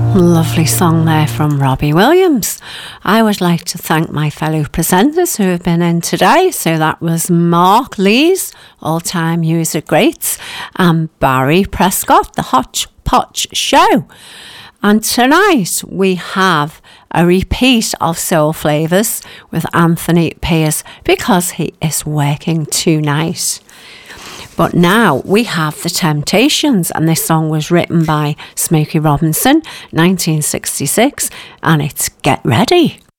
Lovely song there from Robbie Williams. I would like to thank my fellow presenters who have been in today. So that was Mark Lees, all-time music greats, and Barry Prescott, the Hodgepodge Show. And tonight we have a repeat of Soul Flavours with Anthony Pierce because he is working tonight. But now we have The Temptations, and this song was written by Smokey Robinson, 1966, and it's Get Ready.